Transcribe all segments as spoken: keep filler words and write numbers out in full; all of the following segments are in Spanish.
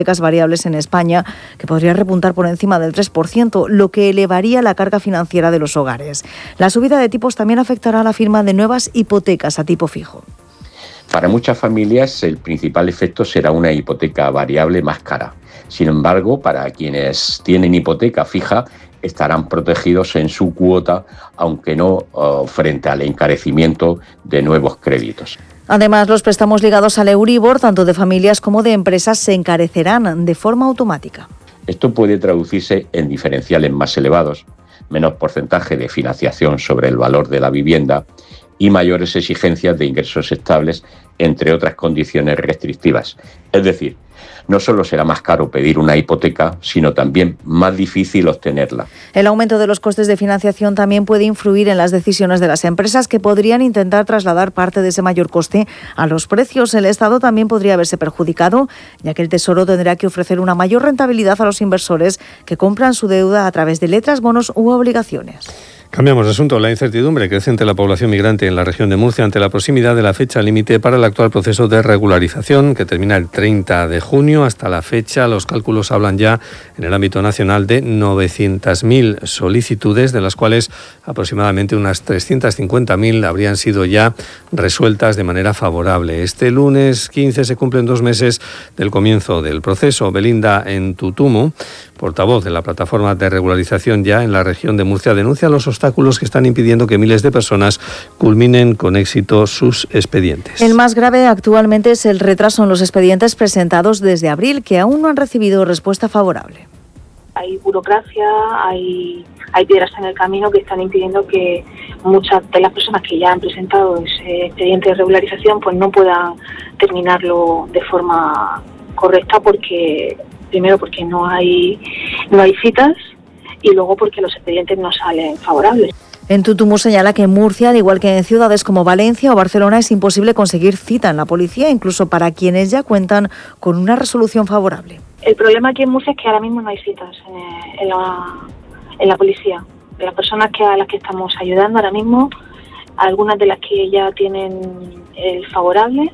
hipotecas variables en España, que podría repuntar por encima del tres por ciento, lo que elevaría la carga financiera de los hogares. La subida de tipos también afectará a la firma de nuevas hipotecas a tipo fijo. Para muchas familias el principal efecto será una hipoteca variable más cara. Sin embargo, para quienes tienen hipoteca fija, estarán protegidos en su cuota, aunque no uh, frente al encarecimiento de nuevos créditos. Además, los préstamos ligados al Euribor, tanto de familias como de empresas, se encarecerán de forma automática. Esto puede traducirse en diferenciales más elevados, menos porcentaje de financiación sobre el valor de la vivienda y mayores exigencias de ingresos estables, entre otras condiciones restrictivas. Es decir, no solo será más caro pedir una hipoteca, sino también más difícil obtenerla. El aumento de los costes de financiación también puede influir en las decisiones de las empresas, que podrían intentar trasladar parte de ese mayor coste a los precios. El Estado también podría verse perjudicado, ya que el Tesoro tendrá que ofrecer una mayor rentabilidad a los inversores que compran su deuda a través de letras, bonos u obligaciones. Cambiamos de asunto. La incertidumbre crece entre la población migrante en la región de Murcia ante la proximidad de la fecha límite para el actual proceso de regularización, que termina el treinta de junio. Hasta la fecha, los cálculos hablan ya en el ámbito nacional de novecientas mil solicitudes, de las cuales aproximadamente unas trescientas cincuenta mil habrían sido ya resueltas de manera favorable. Este lunes quince se cumplen dos meses del comienzo del proceso. Belinda Entutumu, portavoz de la plataforma de regularización ya en la región de Murcia, denuncia los obstáculos que están impidiendo que miles de personas culminen con éxito sus expedientes. El más grave actualmente es el retraso en los expedientes presentados desde abril, que aún no han recibido respuesta favorable. Hay burocracia, hay, hay piedras en el camino que están impidiendo que muchas de las personas que ya han presentado ese expediente de regularización pues no puedan terminarlo de forma correcta, porque primero porque no hay no hay citas y luego porque los expedientes no salen favorables. Entutumu señala que en Murcia, al igual que en ciudades como Valencia o Barcelona, es imposible conseguir cita en la policía, incluso para quienes ya cuentan con una resolución favorable. El problema aquí en Murcia es que ahora mismo no hay citas en, en, la, en la policía. De las personas que a las que estamos ayudando ahora mismo, algunas de las que ya tienen el favorable,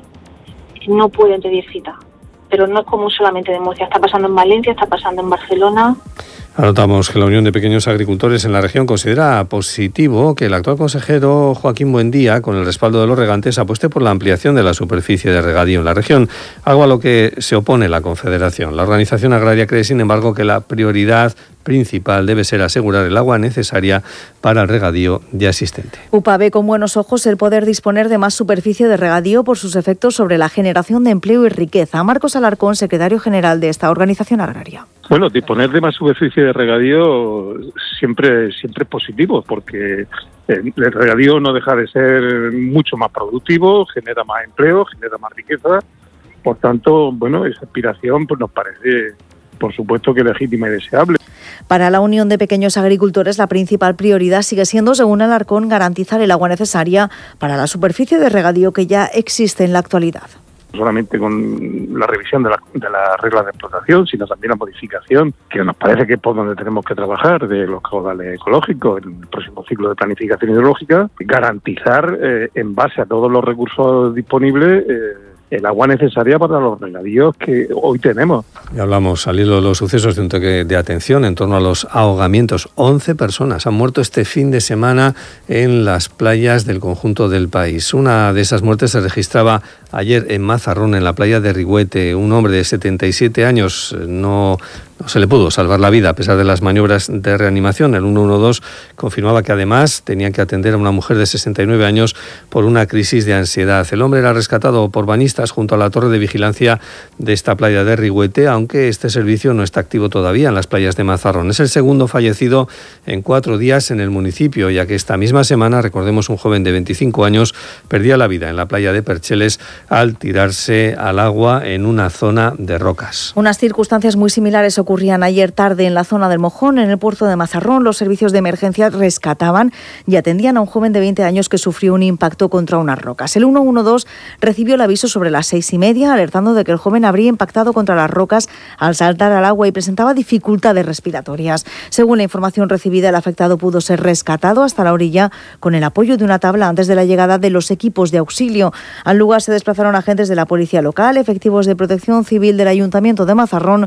no pueden pedir cita. Pero no es común solamente de Murcia, está pasando en Valencia, está pasando en Barcelona. Anotamos que la Unión de Pequeños Agricultores en la región considera positivo que el actual consejero Joaquín Buendía, con el respaldo de los regantes, apueste por la ampliación de la superficie de regadío en la región, algo a lo que se opone la Confederación. La organización agraria cree, sin embargo, que la prioridad principal debe ser asegurar el agua necesaria para el regadío ya existente. U P A ve con buenos ojos el poder disponer de más superficie de regadío por sus efectos sobre la generación de empleo y riqueza. Marcos Alarcón, secretario general de esta organización agraria. Bueno, disponer de más superficie de regadío siempre, siempre es positivo, porque el regadío no deja de ser mucho más productivo, genera más empleo, genera más riqueza. Por tanto, bueno, esa aspiración pues nos parece, por supuesto, que legítima y deseable. Para la Unión de Pequeños Agricultores, la principal prioridad sigue siendo, según Alarcón, garantizar el agua necesaria para la superficie de regadío que ya existe en la actualidad. No solamente con la revisión de, la, de las reglas de explotación, sino también la modificación, que nos parece que es por donde tenemos que trabajar, de los caudales ecológicos en el próximo ciclo de planificación hidrológica, garantizar eh, en base a todos los recursos disponibles eh, el agua necesaria para los regadíos que hoy tenemos. Y hablamos al hilo de los sucesos de un toque de atención en torno a los ahogamientos. once personas han muerto este fin de semana en las playas del conjunto del país. Una de esas muertes se registraba ayer en Mazarrón, en la playa de Rigüete. Un hombre de setenta y siete años no... No se le pudo salvar la vida a pesar de las maniobras de reanimación. El ciento doce confirmaba que además tenían que atender a una mujer de sesenta y nueve años por una crisis de ansiedad. El hombre era rescatado por bañistas junto a la torre de vigilancia de esta playa de Rigüete, aunque este servicio no está activo todavía en las playas de Mazarrón. Es el segundo fallecido en cuatro días en el municipio, ya que esta misma semana, recordemos, un joven de veinticinco años perdía la vida en la playa de Percheles al tirarse al agua en una zona de rocas. Unas circunstancias muy similares ocurrieron ocurrían ayer tarde en la zona del Mojón, en el puerto de Mazarrón. Los servicios de emergencia rescataban y atendían a un joven de veinte años que sufrió un impacto contra unas rocas. El ciento doce recibió el aviso sobre las seis y media, alertando de que el joven habría impactado contra las rocas al saltar al agua y presentaba dificultades respiratorias. Según la información recibida, el afectado pudo ser rescatado hasta la orilla con el apoyo de una tabla antes de la llegada de los equipos de auxilio. Al lugar se desplazaron agentes de la policía local, efectivos de protección civil del Ayuntamiento de Mazarrón